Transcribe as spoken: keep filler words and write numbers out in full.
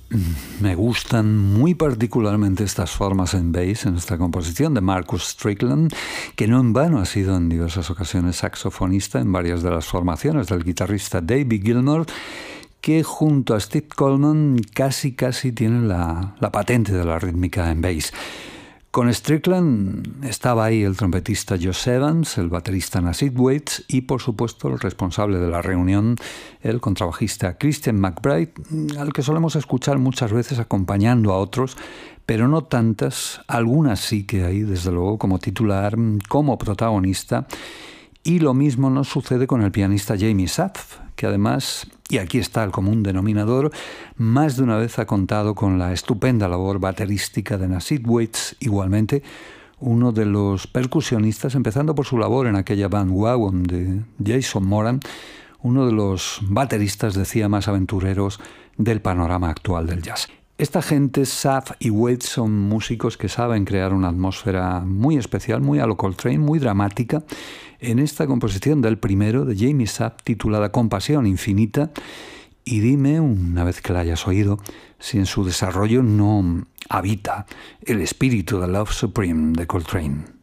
Me gustan muy particularmente estas formas en bass en esta composición de Marcus Strickland, que no en vano ha sido en diversas ocasiones saxofonista en varias de las formaciones del guitarrista David Gilmour, que junto a Steve Coleman casi casi tiene la, la patente de la rítmica en bass. Con Strickland estaba ahí el trompetista Josh Evans, el baterista Nasid Waits y, por supuesto, el responsable de la reunión, el contrabajista Christian McBride, al que solemos escuchar muchas veces acompañando a otros, pero no tantas, algunas sí que hay, desde luego, como titular, como protagonista. Y lo mismo nos sucede con el pianista Jamie Zapf, que además, y aquí está el común denominador, más de una vez ha contado con la estupenda labor baterística de Nasid Waits, igualmente uno de los percusionistas, empezando por su labor en aquella band Wagon de Jason Moran, uno de los bateristas, decía, más aventureros del panorama actual del jazz. Esta gente, Zapf y Waits, son músicos que saben crear una atmósfera muy especial, muy a lo Coltrane, muy dramática. En esta composición del primero, de Jamie Zapf, titulada Compasión Infinita, y dime, una vez que la hayas oído, si en su desarrollo no habita el espíritu de Love Supreme de Coltrane.